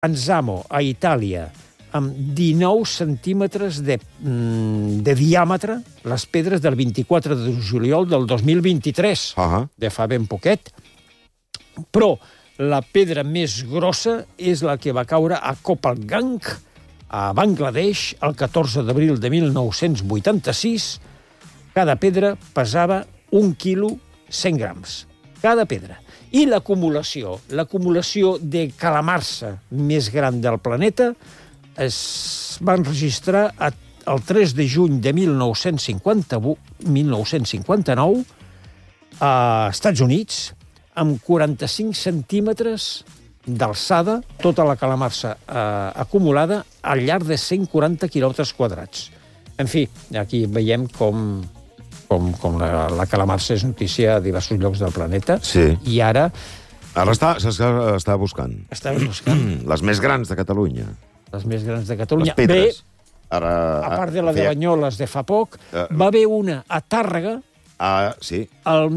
Anzamo, a Itàlia, amb 19 centímetres de diàmetre, les pedres del 24 de juliol del 2023, de fa ben poquet. Però la pedra més grossa és la que va caure a Kopalgang, a Bangladesh, el 14 d'abril de 1986. Cada pedra pesava 1 quilo 100 grams. Cada pedra. I l'acumulació de calamarsa més gran del planeta es va enregistrar el 3 de juny de 1959 a Estats Units, amb 45 centímetres d'alçada, tota la calamarsa acumulada al llarg de 140 quilòmetres quadrats. En fi, aquí veiem com la calamarsa és notícia a diversos llocs del planeta. Sí. I ara... Ara està buscant. Està buscant. Les més grans de Catalunya. Les més grans de Catalunya. Les pedres. Bé, a part de la de Banyoles de fa poc, va haver una a Tàrrega, sí. El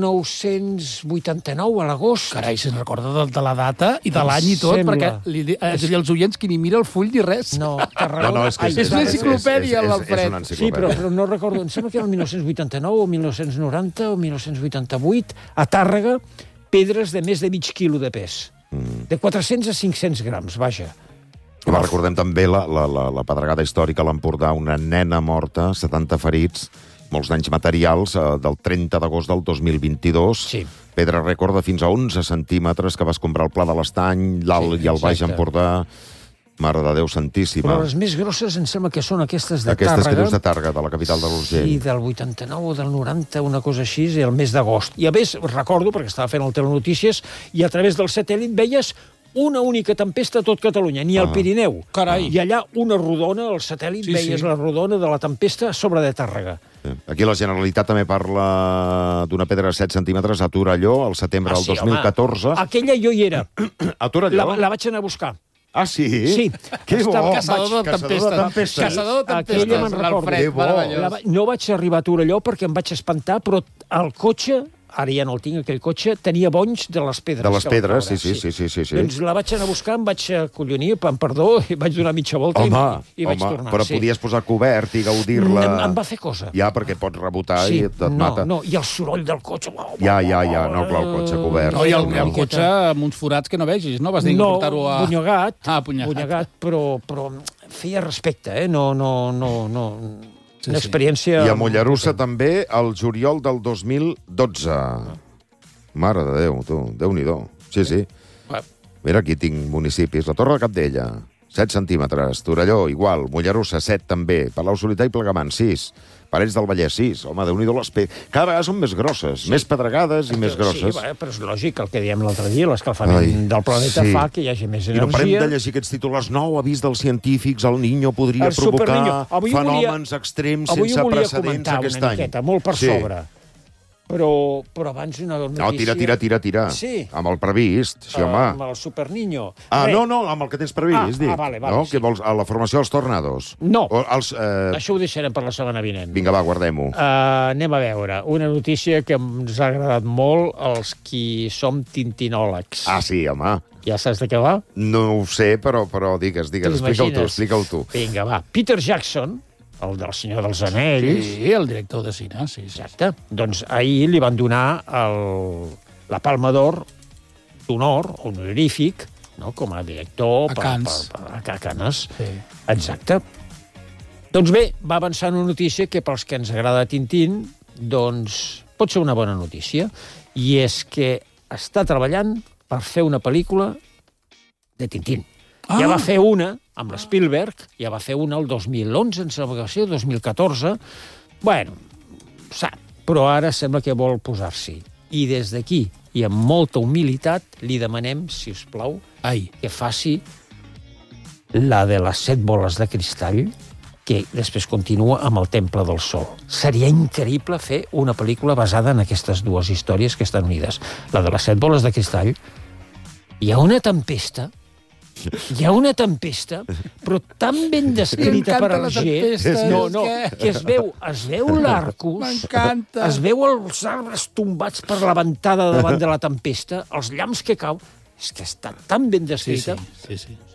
1989, a l'agost. Carai, se'n recorda de la data i de l'any i tot, perquè els oients que ni mira el full ni res. No, Tarragona... És una enciclopèdia, l'Alfred. Sí, però no recordo, em sembla que era el 1989 o 1990 o 1988, a Tàrrega, pedres de més de mig quilo de pes. De 400 a 500 grams, vaja. Recordem també la pedregada històrica a l'Empordà, una nena morta, 70 ferits, molts danys materials, del 30 d'agost del 2022. Sí. Pedra rècord de fins a 11 centímetres que va escombrar el Pla de l'Estany, l'Alt i el Baix Empordà. Mare de Déu santíssima. Però les més grosses em sembla que són aquestes de Tàrrega. Aquestes que dius de Tàrrega, de la capital de l'Urgell. Sí, del 89 o del 90, una cosa així, el mes d'agost. I a més, recordo, perquè estava fent el Telenotícies, i a través del satèl·lit veies una única tempesta a tot Catalunya, ni al Pirineu. Carai. I allà una rodona, al satèl·lit, veies la rodona de la tempesta sobre de Tàrrega. Aquí la Generalitat també parla d'una pedra de 7 centímetres a Torelló, al setembre del 2014. Home. Aquella jo hi era. A Torelló? La vaig anar a buscar. Ah, sí? Sí. Que bo. Caçador de tempestes. Caçador de tempestes. Aquella me'n recordo. No vaig arribar a Torelló perquè em vaig espantar, però el cotxe, ara ja no el tinc, aquell cotxe, tenia bonys de les pedres. De les pedres, sí. Doncs la vaig anar a buscar, em vaig acollonir, perdó, i vaig donar mitja volta i vaig tornar. Però podies posar cobert i gaudir-la... Em va fer cosa. Ja, perquè pots rebotar i et mata. No, i el soroll del cotxe... Ja, no, clar, el cotxe cobert. No, i el cotxe amb uns forats que no vegis, no? Vas dir que portar-ho a... Punyegat, però feia respecte, No, una experiència... I a Mollerussa també, el juliol del 2012. Mare de Déu, tu, Déu-n'hi-do. Sí. Mira, aquí tinc municipis. La Torre de Cabdella, 7 centímetres. Torelló, igual. Mollerussa, 7 també. Palau-solità i Plegamans, 6. Parets del Vallès, 6. Home, Déu-n'hi-do les pedres. Cada vegada són més grosses, més pedregades i més grosses. Sí, però és lògic, el que diem l'altre dia, l'escalfament del planeta fa que hi hagi més energia. I no parem de llegir aquests títolars. Nou avís dels científics, el Niño podria provocar fenòmens extrems sense precedents aquest any. Una miqueta, molt per sobre. Però abans una notícia... No, tira. Sí. Amb el previst, sí, home. Amb el Superniño. No, amb el que tens previst, dic. Vale. No, que vols, a la formació dels tornados. No, això ho deixarem per la setmana vinent. Vinga, va, guardem-ho. Anem a veure, una notícia que ens ha agradat molt als qui som tintinòlegs. Ah, sí, home. Ja saps de què va? No ho sé, però digues, explica-ho tu. Vinga, va. Peter Jackson, el del Senyor dels Anells... Sí, el director de cine, sí. Exacte. Doncs ahir li van donar la Palma d'Or d'honor, honorífic, com a director... A Cannes. A Cannes. Exacte. Doncs bé, va avançar una notícia que pels que ens agrada Tintín, doncs pot ser una bona notícia, i és que està treballant per fer una pel·lícula de Tintín. Ja va fer una amb l'Spielberg, ja va fer una el 2011, en salvació, 2014. Bueno, sap, però ara sembla que vol posar-s'hi. I des d'aquí, i amb molta humilitat, li demanem, si us plau, que faci la de les 7 boles de cristall, que després continua amb el Temple del Sol. Seria increïble fer una pel·lícula basada en aquestes dues històries que estan unides. La de les 7 boles de cristall, hi ha una tempesta, però tan ben descrita per al gent... que es veu l'Arcus, m'encanta, es veu els arbres tombats per la ventada davant de la tempesta, els llamps que cau... És que està tan ben descrita. Sí.